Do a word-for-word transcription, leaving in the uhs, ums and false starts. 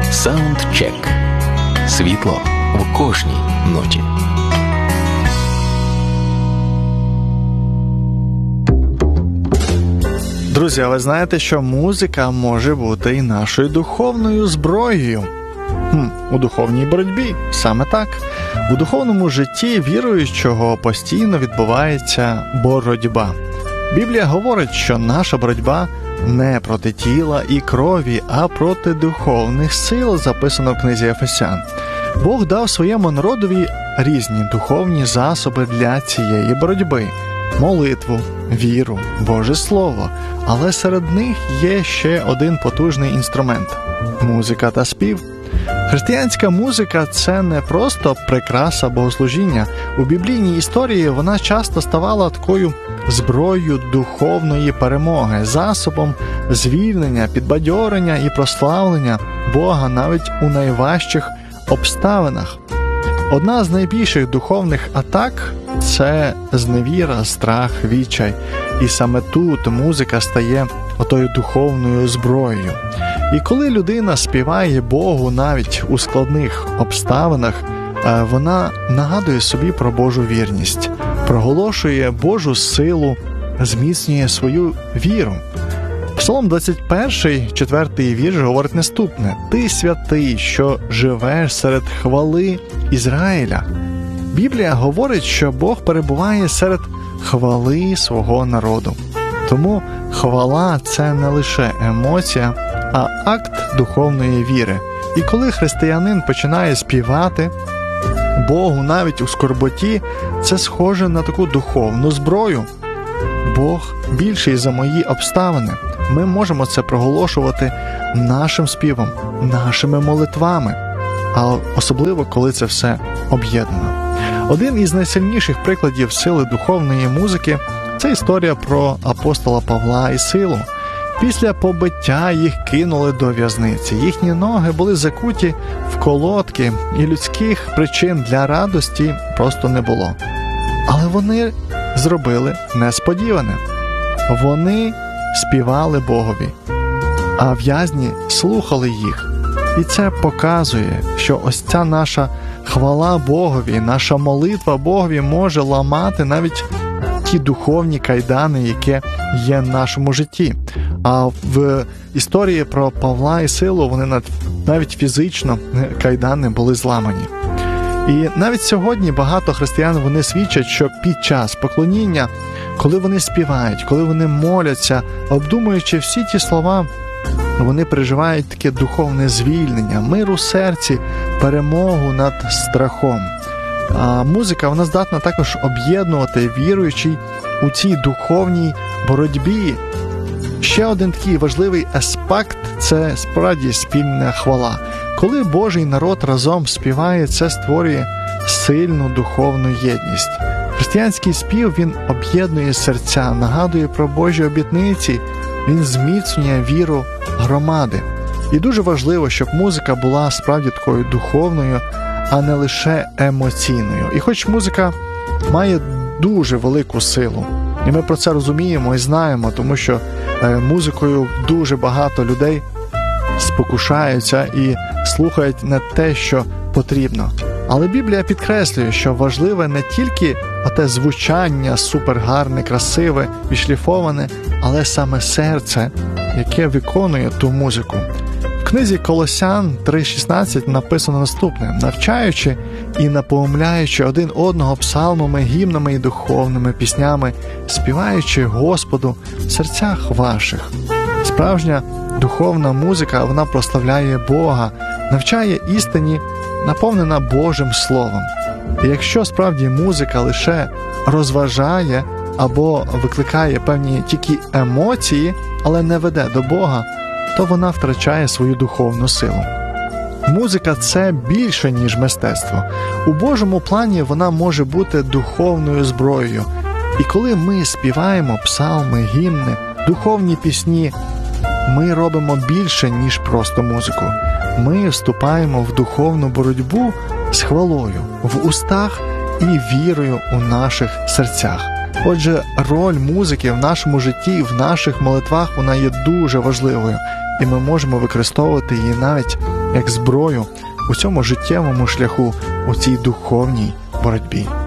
Саундчек. Світло в кожній ноті. Друзі, а ви знаєте, що музика може бути і нашою духовною зброєю? Хм, у духовній боротьбі саме так. У духовному житті віруючого постійно відбувається боротьба. Біблія говорить, що наша боротьба не проти тіла і крові, а проти духовних сил, записано в книзі Ефесян. Бог дав своєму народові різні духовні засоби для цієї боротьби. Молитву, віру, Боже Слово. Але серед них є ще один потужний інструмент – музика та спів. Християнська музика – це не просто прикраса богослужіння. У біблійній історії вона часто ставала такою зброєю духовної перемоги, засобом звільнення, підбадьорення і прославлення Бога навіть у найважчих обставинах. Одна з найбільших духовних атак – це зневіра, страх, відчай. І саме тут музика стає отою духовною зброєю. І коли людина співає Богу навіть у складних обставинах, вона нагадує собі про Божу вірність, проголошує Божу силу, зміцнює свою віру. Псалом двадцять перший, четвертий вірш говорить наступне: «Ти святий, що живеш серед хвали Ізраїля». Біблія говорить, що Бог перебуває серед хвали свого народу. Тому хвала – це не лише емоція, а акт духовної віри. І коли християнин починає співати Богу навіть у скорботі, це схоже на таку духовну зброю. Бог більший за мої обставини. Ми можемо це проголошувати нашим співом, нашими молитвами, а особливо, коли це все об'єднано. Один із найсильніших прикладів сили духовної музики – це історія про апостола Павла і Силу. Після побиття їх кинули до в'язниці. Їхні ноги були закуті в колодки, і людських причин для радості просто не було. Але вони зробили несподіване. Вони співали Богові, а в'язні слухали їх. І це показує, що ось ця наша хвала Богові, наша молитва Богові може ламати навіть ті духовні кайдани, які є в нашому житті. А в історії про Павла і Силу вони навіть фізично кайдани були зламані. І навіть сьогодні багато християн вони свідчать, що під час поклоніння, коли вони співають, коли вони моляться, обдумуючи всі ті слова, вони переживають таке духовне звільнення, мир у серці, перемогу над страхом. А музика, вона здатна також об'єднувати віруючий у цій духовній боротьбі. Ще один такий важливий аспект – це справді спільна хвала. Коли Божий народ разом співає, це створює сильну духовну єдність. Християнський спів, він об'єднує серця, нагадує про Божі обітниці, він зміцнює віру громади. І дуже важливо, щоб музика була справді такою духовною, а не лише емоційною. І хоч музика має дуже велику силу, і ми про це розуміємо і знаємо, тому що музикою дуже багато людей спокушаються і слухають не те, що потрібно. Але Біблія підкреслює, що важливе не тільки оте звучання супергарне, красиве, відшліфоване, але саме серце, яке виконує ту музику. В книзі Колосян три шістнадцять написано наступне: «Навчаючи і напоминаючи один одного псалмами, гімнами і духовними піснями, співаючи Господу в серцях ваших». Справжня духовна музика, вона прославляє Бога, навчає істині, наповнена Божим Словом. І якщо справді музика лише розважає або викликає певні тільки емоції, але не веде до Бога, то вона втрачає свою духовну силу. Музика – це більше, ніж мистецтво. У Божому плані вона може бути духовною зброєю. І коли ми співаємо псалми, гімни, духовні пісні, ми робимо більше, ніж просто музику. Ми вступаємо в духовну боротьбу з хвалою в устах і вірою у наших серцях. Отже, роль музики в нашому житті, в наших молитвах, вона є дуже важливою, і ми можемо використовувати її навіть як зброю у цьому життєвому шляху, у цій духовній боротьбі.